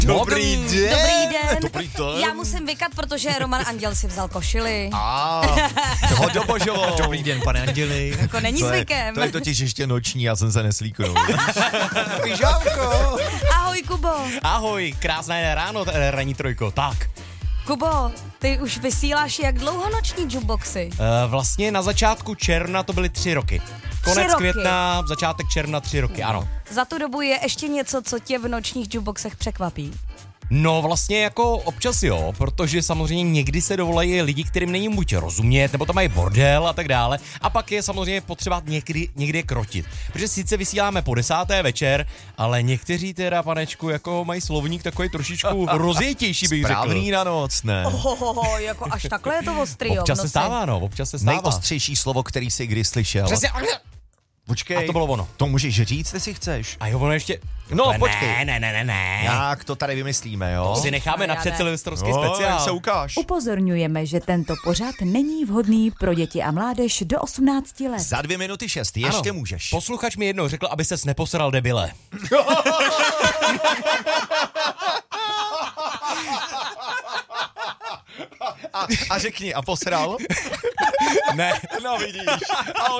Dobrý den. Dobrý den. Já musím vykat, protože Roman Anděl si vzal košili. Toho dobožoval. Dobrý den, pane Anděli. Jako není zvykem. To je totiž ještě noční, já jsem se neslíknul. Pyžámko. Ahoj, Kubo. Ahoj, krásné ráno, ranní trojko. Tak, Kubo, ty už vysíláš jak dlouho noční jukeboxy? vlastně na začátku června to byly 3 roky. Konec 3 roky. května, začátek června 3 roky, ano. Za tu dobu je ještě něco, co tě v nočních jukeboxech překvapí? No vlastně jako občas jo, protože samozřejmě někdy se dovolají lidi, kterým není buď rozumět, nebo tam mají bordel a tak dále. A pak je samozřejmě potřeba někdy krotit. Protože sice vysíláme po 10. večer, ale někteří teda, panečku, jako mají slovník takový trošičku rozjetější, bych řekl. Správný na noc, ne? Jako až takhle je to ostrý, jo, Občas v se noci. stává, no, občas se stává. Nejostřejší slovo, který jsi kdy slyšel. Přesně, Počkej. a to bylo ono. To můžeš říct, jestli chceš. A jo, ono ještě... No, Ale počkej. Ne. Jak to tady vymyslíme, jo? To si necháme na já ne. předsilvestrovský jak speciál. se ukáž. Upozorňujeme, že tento pořad není vhodný pro děti a mládež do 18 let. Za 2 minuty 6, ještě Ano. můžeš. Posluchač mi jednou řekl, aby ses neposral, debile. A řekni, a posral? Ne. No vidíš. A